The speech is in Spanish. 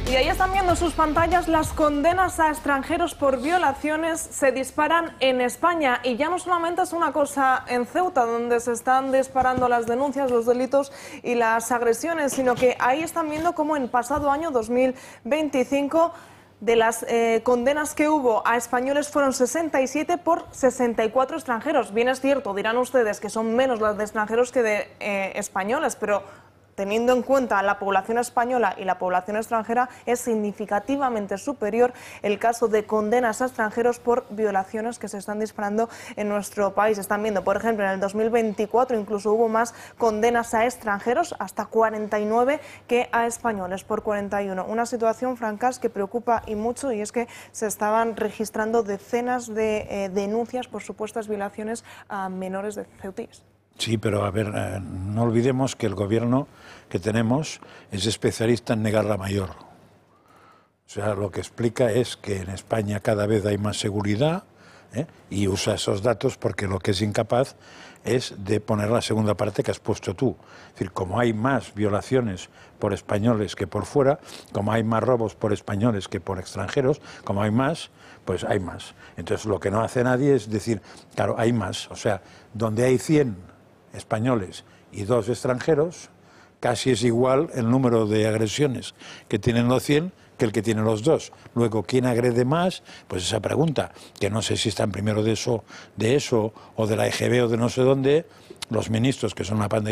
Y ahí están viendo sus pantallas las condenas a extranjeros por violaciones se disparan en España. Y ya no solamente es una cosa en Ceuta, donde se están disparando las denuncias, los delitos y las agresiones, sino que ahí están viendo cómo en pasado año 2025... de las condenas que hubo a españoles fueron 67 por 64 extranjeros. Bien es cierto, dirán ustedes que son menos las de extranjeros que de españoles, pero teniendo en cuenta la población española y la población extranjera, es significativamente superior el caso de condenas a extranjeros por violaciones que se están disparando en nuestro país. Están viendo, por ejemplo, en el 2024 incluso hubo más condenas a extranjeros, hasta 49, que a españoles, por 41. Una situación, Francas, que preocupa y mucho, y es que se estaban registrando decenas de denuncias por supuestas violaciones a menores de ceutíes. Sí, pero a ver, no olvidemos que el gobierno que tenemos es especialista en negar la mayor. O sea, lo que explica es que en España cada vez hay más seguridad, y usa esos datos porque lo que es incapaz es de poner la segunda parte que has puesto tú. Es decir, como hay más violaciones por españoles que por fuera, como hay más robos por españoles que por extranjeros, como hay más, pues hay más. Entonces lo que no hace nadie es decir, claro, hay más. O sea, donde hay 100 españoles y 2 extranjeros, casi es igual el número de agresiones que tienen los 100 que el que tiene los 2. Luego, ¿quién agrede más? Pues esa pregunta, que no sé si están primero de eso o de la EGB o de no sé dónde, los ministros, que son una pandilla